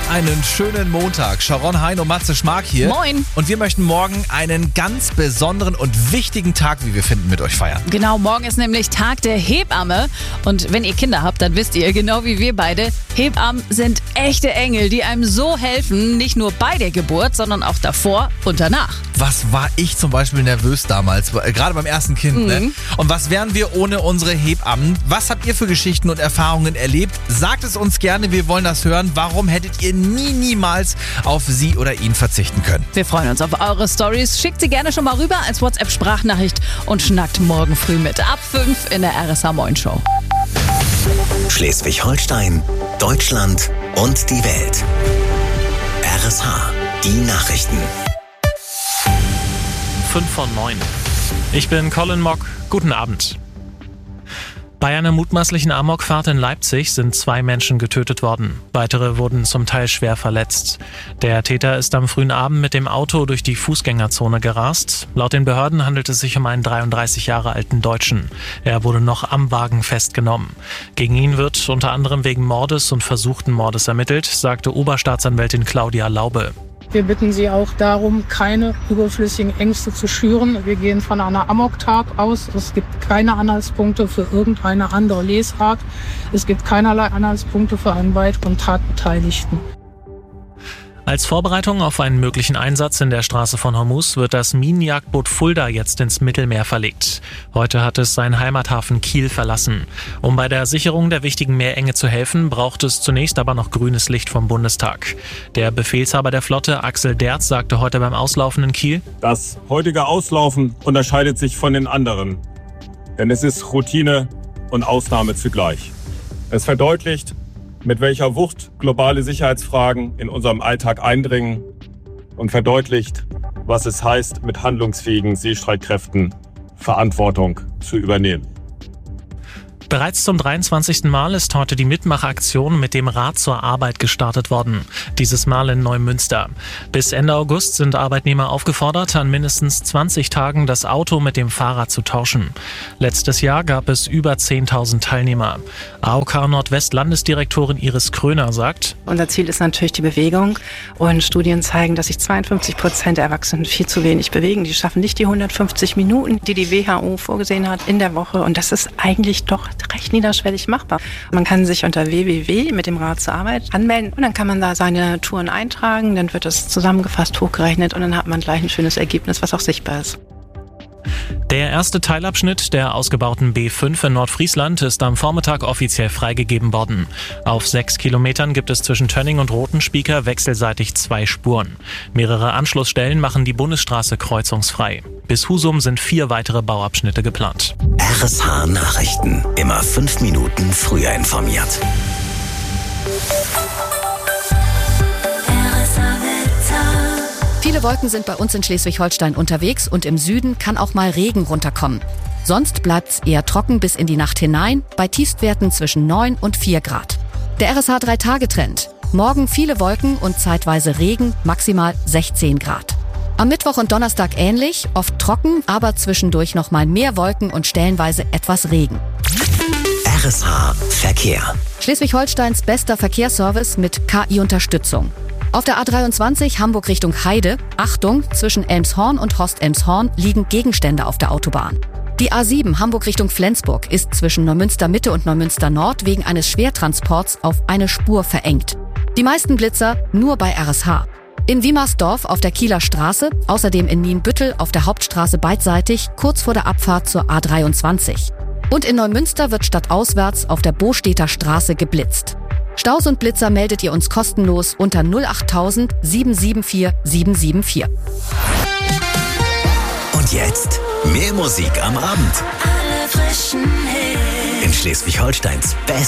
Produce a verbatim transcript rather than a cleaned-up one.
einen schönen Montag. Sharon Hein und Matze Schmark hier. Moin. Und wir möchten morgen einen ganz besonderen und wichtigen Tag, wie wir finden, mit euch feiern. Genau, morgen ist nämlich Tag der Hebamme. Und wenn ihr Kinder habt, dann wisst ihr, genau wie wir beide, Hebammen sind echte Engel, die einem so helfen, nicht nur bei der Geburt, sondern auch davor und danach. Was war ich zum Beispiel nervös damals, gerade beim ersten Kind. Mhm. Ne? Und was wären wir ohne unsere Hebammen? Was habt ihr für Geschichten und Erfahrungen erlebt? Sagt es uns gerne, wir wollen das hören. Warum hättet ihr nie, niemals auf sie oder ihn verzichten können? Wir freuen uns auf eure Stories. Schickt sie gerne schon mal rüber als WhatsApp-Sprachnachricht und schnackt morgen früh mit. Ab fünf in der R S H Moin Show. Schleswig-Holstein, Deutschland und die Welt. R S H, die Nachrichten. fünf von neun. Ich bin Colin Mock. Guten Abend. Bei einer mutmaßlichen Amokfahrt in Leipzig sind zwei Menschen getötet worden. Weitere wurden zum Teil schwer verletzt. Der Täter ist am frühen Abend mit dem Auto durch die Fußgängerzone gerast. Laut den Behörden handelt es sich um einen dreiunddreißig Jahre alten Deutschen. Er wurde noch am Wagen festgenommen. Gegen ihn wird unter anderem wegen Mordes und versuchten Mordes ermittelt, sagte Oberstaatsanwältin Claudia Laube. Wir bitten Sie auch darum, keine überflüssigen Ängste zu schüren. Wir gehen von einer Amoktat aus. Es gibt keine Anhaltspunkte für irgendeine andere Lesart. Es gibt keinerlei Anhaltspunkte für einen weiteren Tatbeteiligten. Als Vorbereitung auf einen möglichen Einsatz in der Straße von Hormuz wird das Minenjagdboot Fulda jetzt ins Mittelmeer verlegt. Heute hat es seinen Heimathafen Kiel verlassen. Um bei der Sicherung der wichtigen Meerenge zu helfen, braucht es zunächst aber noch grünes Licht vom Bundestag. Der Befehlshaber der Flotte, Axel Derz, sagte heute beim Auslaufen in Kiel: Das heutige Auslaufen unterscheidet sich von den anderen, denn es ist Routine und Ausnahme zugleich. Es verdeutlicht, mit welcher Wucht globale Sicherheitsfragen in unserem Alltag eindringen und verdeutlicht, was es heißt, mit handlungsfähigen Seestreitkräften Verantwortung zu übernehmen. Bereits zum dreiundzwanzigsten Mal ist heute die Mitmachaktion mit dem Rad zur Arbeit gestartet worden. Dieses Mal in Neumünster. Bis Ende August sind Arbeitnehmer aufgefordert, an mindestens zwanzig Tagen das Auto mit dem Fahrrad zu tauschen. Letztes Jahr gab es über zehntausend Teilnehmer. A O K Nordwest-Landesdirektorin Iris Kröner sagt: Unser Ziel ist natürlich die Bewegung. Und Studien zeigen, dass sich zweiundfünfzig Prozent der Erwachsenen viel zu wenig bewegen. Die schaffen nicht die hundertfünfzig Minuten, die die W H O vorgesehen hat in der Woche. Und das ist eigentlich doch recht niederschwellig machbar. Man kann sich unter w w w mit dem Rad zur Arbeit anmelden und dann kann man da seine Touren eintragen, dann wird es zusammengefasst, hochgerechnet und dann hat man gleich ein schönes Ergebnis, was auch sichtbar ist. Der erste Teilabschnitt der ausgebauten B fünf in Nordfriesland ist am Vormittag offiziell freigegeben worden. Auf sechs Kilometern gibt es zwischen Tönning und Rothenspieker wechselseitig zwei Spuren. Mehrere Anschlussstellen machen die Bundesstraße kreuzungsfrei. Bis Husum sind vier weitere Bauabschnitte geplant. R S H Nachrichten. Immer fünf Minuten früher informiert. Viele Wolken sind bei uns in Schleswig-Holstein unterwegs und im Süden kann auch mal Regen runterkommen. Sonst bleibt's eher trocken bis in die Nacht hinein, bei Tiefstwerten zwischen neun und vier Grad. Der R S H drei Tage Trend. Morgen viele Wolken und zeitweise Regen, maximal sechzehn Grad. Am Mittwoch und Donnerstag ähnlich, oft trocken, aber zwischendurch noch mal mehr Wolken und stellenweise etwas Regen. R S H Verkehr. Schleswig-Holsteins bester Verkehrsservice mit K I-Unterstützung. Auf der A dreiundzwanzig Hamburg Richtung Heide, Achtung, zwischen Elmshorn und Horst-Elmshorn liegen Gegenstände auf der Autobahn. Die A sieben Hamburg Richtung Flensburg ist zwischen Neumünster Mitte und Neumünster Nord wegen eines Schwertransports auf eine Spur verengt. Die meisten Blitzer nur bei R S H. In Wiemersdorf auf der Kieler Straße, außerdem in Nienbüttel auf der Hauptstraße beidseitig, kurz vor der Abfahrt zur A dreiundzwanzig. Und in Neumünster wird stadtauswärts auf der Bostädter Straße geblitzt. Staus und Blitzer meldet ihr uns kostenlos unter null acht tausend sieben sieben vier sieben sieben vier. Und jetzt mehr Musik am Abend. Alle frischen Hits. In Schleswig-Holsteins Best